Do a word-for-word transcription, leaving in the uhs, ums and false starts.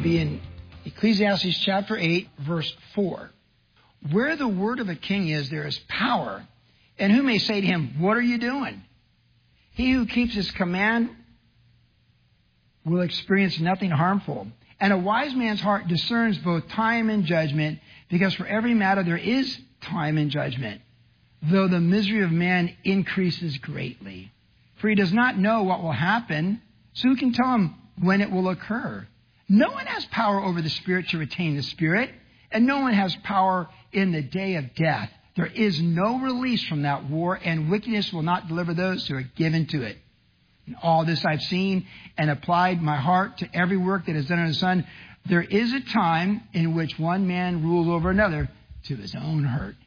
be in Ecclesiastes chapter eight, verse four. Where the word of a king is, there is power. And who may say to him, what are you doing? He who keeps his command will experience nothing harmful. And a wise man's heart discerns both time and judgment, because for every matter there is time and judgment, though the misery of man increases greatly. For he does not know what will happen, so who can tell him when it will occur? No one has power over the spirit to retain the spirit, and no one has power in the day of death. There is no release from that war, and wickedness will not deliver those who are given to it. In all this I've seen and applied my heart to every work that is done under the sun. There is a time in which one man rules over another to his own hurt.